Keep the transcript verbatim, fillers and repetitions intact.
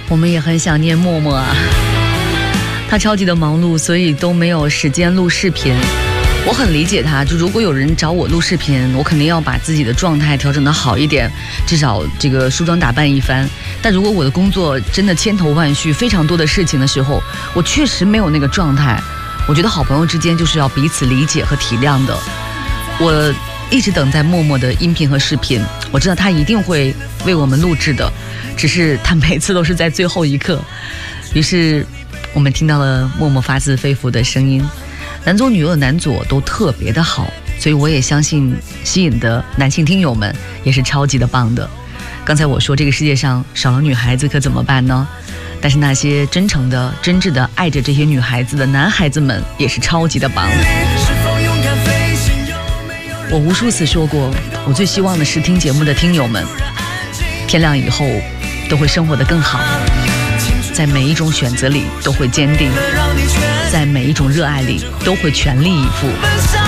我们也很想念默默啊，他超级的忙碌，所以都没有时间录视频。我很理解他，就如果有人找我录视频，我肯定要把自己的状态调整得好一点，至少这个梳妆打扮一番。但如果我的工作真的千头万绪，非常多的事情的时候，我确实没有那个状态。我觉得好朋友之间就是要彼此理解和体谅的。我一直等在默默的音频和视频，我知道他一定会为我们录制的，只是他每次都是在最后一刻。于是我们听到了默默发自肺腑的声音，男左女右的男左都特别的好，所以我也相信吸引的男性听友们也是超级的棒的。刚才我说这个世界上少了女孩子可怎么办呢？但是那些真诚的真挚的爱着这些女孩子的男孩子们也是超级的棒。我无数次说过，我最希望的是听节目的听友们天亮以后都会生活得更好，在每一种选择里都会坚定，在每一种热爱里都会全力以赴。